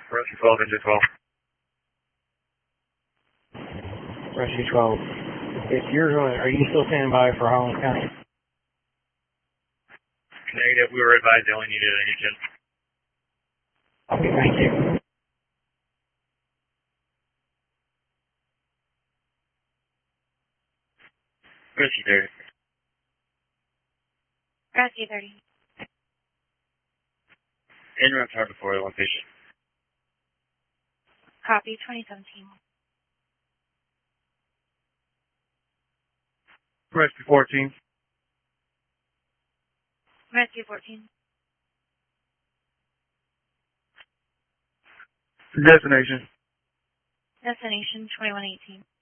Rescue 12, engine 12. Rescue 12. If you're going, are you still standing by for Harlan County? Negative, we were advised they only needed an engine. Okay, thank you. Rescue 30. Rescue 30. Interrupt hard before the location. Copy 2017. Rescue 14. Rescue 14. Destination. Destination 2118.